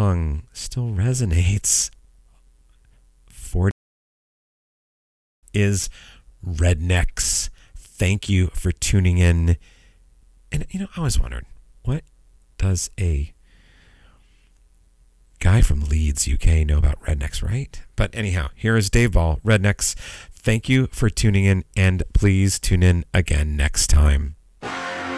song still resonates. 40 is Rednecks. Thank you for tuning in. And, I was wondering, what does a guy from Leeds, UK know about Rednecks, right? But anyhow, here is Dave Ball, Rednecks. Thank you for tuning in, and please tune in again next time.